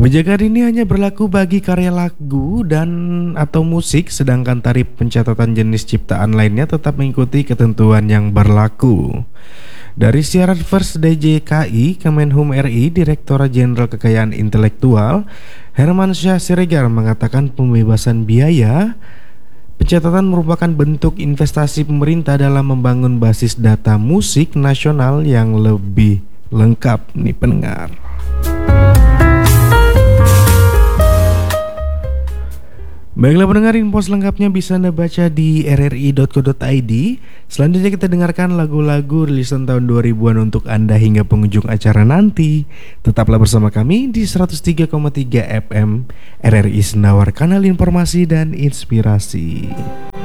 Kebijakan ini hanya berlaku bagi karya lagu dan atau musik, sedangkan tarif pencatatan jenis ciptaan lainnya tetap mengikuti ketentuan yang berlaku. Dari siaran First DJKI, Kemenhum RI, Direktorat Jenderal Kekayaan Intelektual, Hermansyah Siregar mengatakan pembebasan biaya pencatatan merupakan bentuk investasi pemerintah dalam membangun basis data musik nasional yang lebih lengkap nih pendengar. Baiklah pendengar, info selengkapnya bisa Anda baca di rri.co.id. Selanjutnya kita dengarkan lagu-lagu rilisan tahun 2000-an untuk Anda hingga penghujung acara nanti. Tetaplah bersama kami di 103,3 FM RRI Sendawar, kanal informasi dan inspirasi.